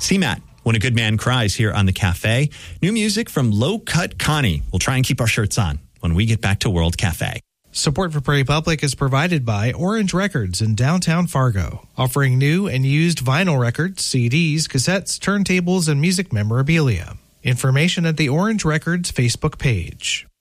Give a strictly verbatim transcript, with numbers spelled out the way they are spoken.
C MAT, When a Good Man Cries, here on the Cafe. New music from Low Cut Connie. We'll try and keep our shirts on when we get back to World Cafe. Support for Prairie Public is provided by Orange Records in downtown Fargo, offering new and used vinyl records, C Ds, cassettes, turntables, and music memorabilia. Information at the Orange Records Facebook page.